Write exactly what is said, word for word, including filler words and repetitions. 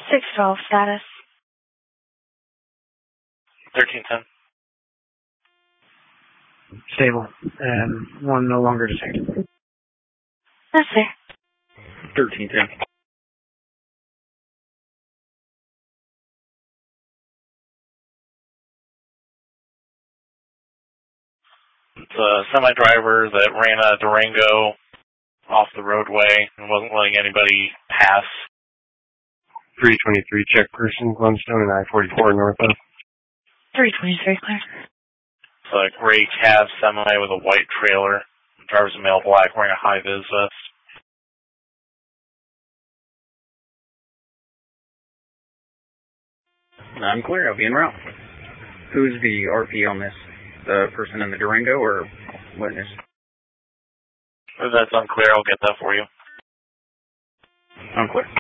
six twelve status. thirteen ten. Stable. And one no longer detected. Yes, sir. thirteen ten. It's a semi-driver that ran a Durango off the roadway and wasn't letting anybody pass. three twenty-three, check person, Glenstone and I forty-four northbound. three twenty-three, clear. It's a gray cab semi with a white trailer. The driver's a male black wearing a high-vis vest. I'm clear. I'll be en route. Who's the R P on this? The person in the Durango or witness? If that's unclear, I'll get that for you. Unclear.